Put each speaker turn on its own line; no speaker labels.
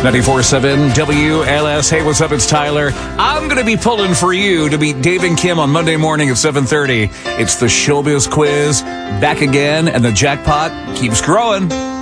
94.7 WLS. Hey, what's up? It's Tyler. I'm going to be pulling for you to beat Dave and Kim on Monday morning at 7:30. It's the Showbiz Quiz back again, and the jackpot keeps growing.